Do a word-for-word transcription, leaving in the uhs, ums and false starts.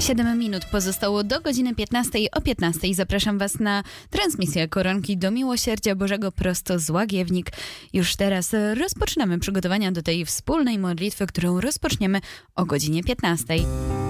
siedem minut pozostało do godziny piętnastej. O piętnastej zapraszam Was na transmisję Koronki do Miłosierdzia Bożego prosto z Łagiewnik. Już teraz rozpoczynamy przygotowania do tej wspólnej modlitwy, którą rozpoczniemy o godzinie piętnastej.